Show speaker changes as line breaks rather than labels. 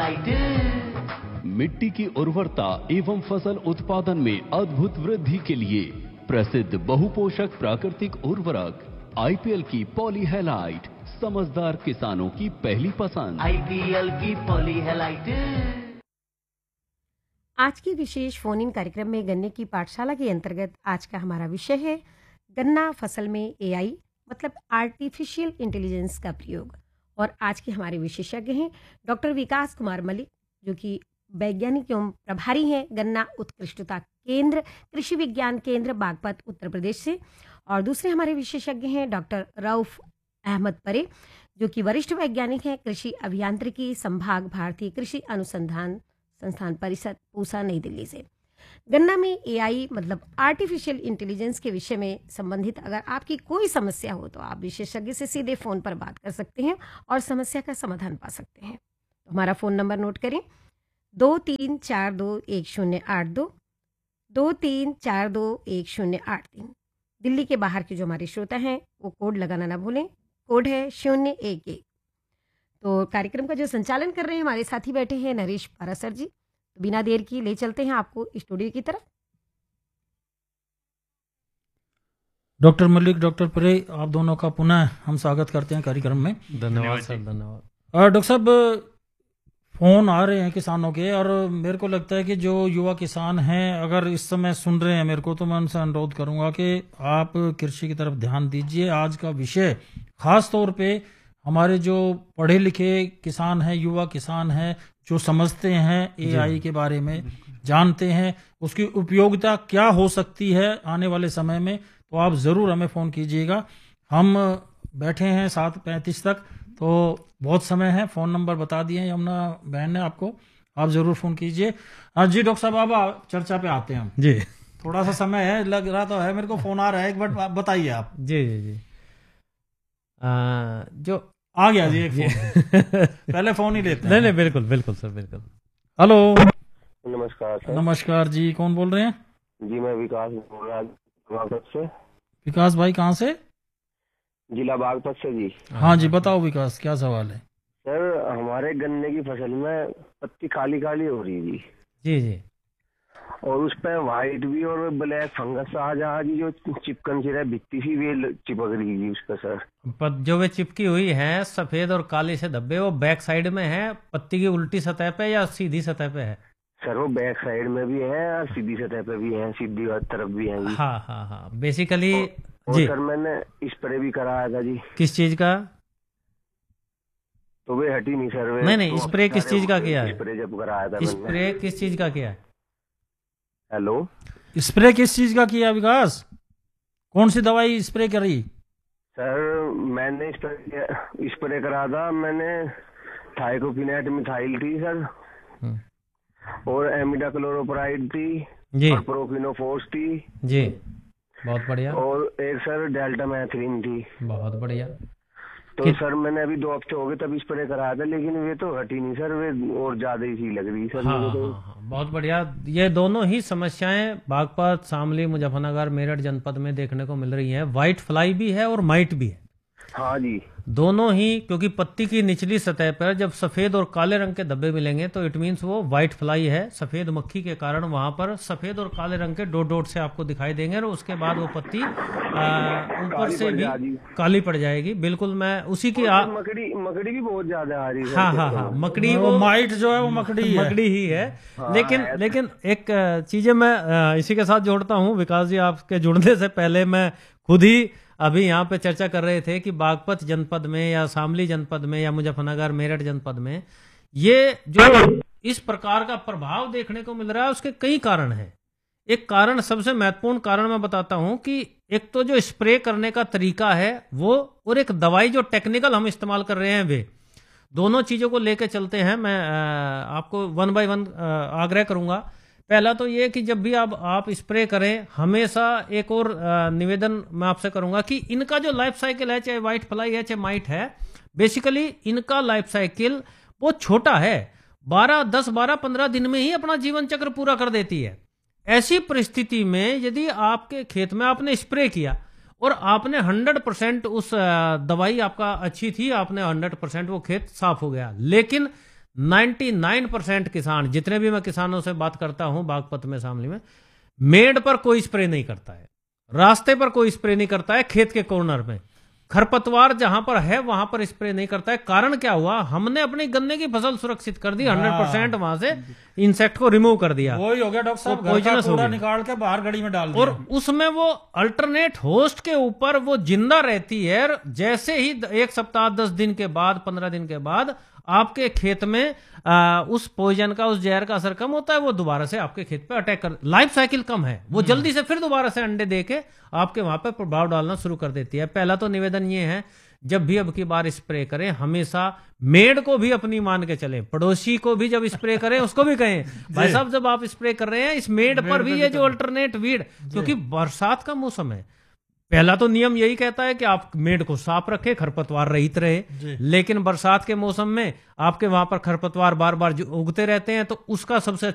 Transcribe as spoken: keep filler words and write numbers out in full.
Halide.
मिट्टी की उर्वरता एवं फसल उत्पादन में अद्भुत वृद्धि के लिए प्रसिद्ध बहुपोषक प्राकृतिक उर्वरक आईपीएल की पॉली हेलाइट समझदार किसानों की पहली पसंद।
आईपीएल की पॉली हेलाइट।
आज की विशेष फोन इन कार्यक्रम में गन्ने की पाठशाला के अंतर्गत आज का हमारा विषय है गन्ना फसल में एआई मतलब आर्टिफिशियल इंटेलिजेंस का प्रयोग। और आज के हमारे विशेषज्ञ हैं डॉक्टर विकास कुमार मलिक, जो कि वैज्ञानिक एवं प्रभारी हैं गन्ना उत्कृष्टता केंद्र कृषि विज्ञान केंद्र बागपत उत्तर प्रदेश से। और दूसरे हमारे विशेषज्ञ हैं डॉक्टर रऊफ अहमद परे, जो कि वरिष्ठ वैज्ञानिक हैं कृषि अभियांत्रिकी संभाग भारतीय कृषि अनुसंधान संस्थान परिषद पूसा नई दिल्ली से। गन्ना में एआई मतलब आर्टिफिशियल इंटेलिजेंस के विषय में संबंधित अगर आपकी कोई समस्या हो तो आप विशेषज्ञ से सीधे फोन पर बात कर सकते हैं और समस्या का समाधान पा सकते हैं। तो हमारा फोन नंबर नोट करें, दो तीन चार दो एक शून्य आठ दो दो तीन चार दो एक शून्य आठ तीन। दिल्ली के बाहर के जो हमारे श्रोता हैं वो कोड लगाना ना भूलें, कोड है शून्य एक एक। तो कार्यक्रम का जो संचालन कर रहे हैं हमारे साथी बैठे हैं नरेश पारासर जी। तो बिना देर की ले चलते हैं आपको स्टूडियो की तरफ।
डॉक्टर मलिक, डॉक्टर परे, आप दोनों का पुनः हम स्वागत करते हैं कार्यक्रम में।
धन्यवाद सर, धन्यवाद।
डॉक्टर साहब, फोन आ रहे हैं किसानों के और मेरे को लगता है कि जो युवा किसान हैं अगर इस समय सुन रहे हैं मेरे को, तो मैं उनसे अनुरोध करूंगा कि आप कृषि की तरफ ध्यान दीजिए। आज का विषय खास तौर पे हमारे जो पढ़े लिखे किसान हैं, युवा किसान हैं, जो समझते हैं एआई के बारे में, जानते हैं उसकी उपयोगिता क्या हो सकती है आने वाले समय में, तो आप ज़रूर हमें फ़ोन कीजिएगा। हम बैठे हैं सात पैंतीस तक, तो बहुत समय है। फ़ोन नंबर बता दिए यमुना बहन ने आपको, आप ज़रूर फ़ोन कीजिए। हाँ जी डॉक्टर साहब, अब चर्चा पे आते हैं हम
जी।
थोड़ा सा समय है, लग रहा तो है मेरे को, फ़ोन आ रहा है एक बार बताइए आप।
जी जी जी आ, जो
आ गया जी एक फोन। पहले फोन ही लेते हैं।
नहीं नहीं बिल्कुल बिल्कुल सर, बिल्कुल।
हेलो,
नमस्कार सर।
नमस्कार जी, कौन बोल रहे हैं?
जी मैं विकास बोल रहा बागपत से।
विकास भाई कहाँ से?
जिला बागपत से जी।
हाँ जी, बताओ विकास, क्या सवाल है?
सर हमारे गन्ने की फसल में पत्ती काली काली हो रही है जी।
जी जी।
और उस पर व्हाइट भी और ब्लैक फंगस आ जा जी, जो चिपकन सी रहे भित्ती सी भी चिपक रही है उस पर सर।
पर जो वे चिपकी हुई है सफेद और काली से धब्बे, वो बैक साइड में है पत्ती की उल्टी सतह पे या सीधी सतह पे है?
सर वो बैक साइड में भी है और सीधी सतह पे भी है, सीधी तरफ भी है जी।
हाँ हाँ हाँ, बेसिकली
जी। सर मैंने स्प्रे भी कराया था जी।
किस चीज का?
तो वे हटी नहीं सर। वे
नहीं नहीं, स्प्रे किस चीज का किया है?
स्प्रे जब कराया था
स्प्रे किस चीज का किया है?
हेलो,
स्प्रे किस चीज का किया विकास? कौन सी दवाई स्प्रे करी?
सर मैंने स्प्रे स्प्रे करा था, मैंने थाइकोपिनेट मिथाइल थी सर, और एमिडाक्लोरोप्राइड थी
जी,
और प्रोफिनोफोस थी
जी। बहुत बढ़िया।
और एक सर डेल्टा मैथ्रीन थी।
बहुत बढ़िया।
तो कि... सर मैंने अभी दो हफ्ते हो गए तब स्प्रे कराया था, लेकिन वे तो हटी नहीं सर, वे और ज्यादा ही सी लग रही सर।
हाँ,
तो...
हाँ, हाँ, बहुत बढ़िया। ये दोनों ही समस्याएं बागपत, शामली, मुजफ्फरनगर, मेरठ जनपद में देखने को मिल रही हैं। व्हाइट फ्लाई भी है और माइट भी है।
हाँ जी,
दोनों ही, क्योंकि पत्ती की निचली सतह पर जब सफेद और काले रंग के धब्बे मिलेंगे तो इट मीन्स वो व्हाइट फ्लाई है। सफेद मक्खी के कारण वहां पर सफेद और काले रंग के डॉट डॉट से आपको दिखाई देंगे और उसके बाद वो पत्ती ऊपर से भी काली पड़ जाएगी। बिल्कुल, मैं उसी की आ...
मकड़ी मकड़ी भी बहुत ज्यादा आ रही है।
हाँ हाँ हाँ, मकड़ी, वो
माइट जो है वो मकड़ी
मकड़ी ही है। लेकिन लेकिन एक चीजें मैं इसी के साथ जोड़ता हूँ विकास जी, आपके जुड़ने से पहले मैं खुद ही अभी यहाँ पे चर्चा कर रहे थे कि बागपत जनपद में या शामली जनपद में या मुजफ्फरनगर मेरठ जनपद में ये जो इस प्रकार का प्रभाव देखने को मिल रहा है, उसके कई कारण हैं। एक कारण, सबसे महत्वपूर्ण कारण मैं बताता हूं कि एक तो जो स्प्रे करने का तरीका है वो, और एक दवाई जो टेक्निकल हम इस्तेमाल कर रहे हैं, वे दोनों चीजों को लेकर चलते हैं। मैं आपको वन बाय वन आग्रह करूंगा। पहला तो ये कि जब भी आप आप स्प्रे करें, हमेशा एक और निवेदन मैं आपसे करूंगा कि इनका जो लाइफ साइकिल है, चाहे व्हाइट फ्लाई है चाहे माइट है, बेसिकली इनका लाइफ साइकिल बहुत छोटा है। बारह दस बारह पंद्रह दिन में ही अपना जीवन चक्र पूरा कर देती है। ऐसी परिस्थिति में यदि आपके खेत में आपने स्प्रे किया और आपने हंड्रेड परसेंट उस दवाई आपका अच्छी थी, आपने हंड्रेड परसेंट वो खेत साफ हो गया, लेकिन निन्यानवे परसेंट किसान, जितने भी मैं किसानों से बात करता हूं बागपत में, शामली में, मेड़ पर कोई स्प्रे नहीं करता है, रास्ते पर कोई स्प्रे नहीं करता है, खेत के कॉर्नर में खरपतवार जहां पर है वहां पर स्प्रे नहीं करता है। कारण क्या हुआ, हमने अपनी गन्ने की फसल सुरक्षित कर दी, हंड्रेड परसेंट वहां से इंसेक्ट को रिमूव कर दिया,
वही हो गया डॉक्टर साहब,
वो
घर का
poisonous हो
कूड़ा
गया।
निकाल के बाहर गड़ी में डाल दिया।
और उसमें वो अल्टरनेट होस्ट के ऊपर वो जिंदा रहती है, जैसे ही एक सप्ताह दस दिन के बाद पंद्रह दिन के बाद आपके खेत में आ, उस पॉइजन का, उस जहर का असर कम होता है, वो दोबारा से आपके खेत पे अटैक कर, लाइफ साइकिल कम है, वो जल्दी से फिर दोबारा से अंडे देके आपके वहां पे प्रभाव डालना शुरू कर देती है। पहला तो निवेदन ये है, जब भी अब की बार स्प्रे करें हमेशा मेड़ को भी अपनी मान के चलें, पड़ोसी को भी जब स्प्रे करें उसको भी कहें भाई साहब जब आप स्प्रे कर रहे हैं इस मेड़ पर भी ये जो अल्टरनेट वीड, क्योंकि बरसात का मौसम है, पहला तो नियम यही कहता है कि आप मेड़ को साफ रखें, खरपतवार रहित रहे, लेकिन बरसात के मौसम में आपके वहां पर खरपतवार बार बार उगते रहते हैं, तो उसका सबसे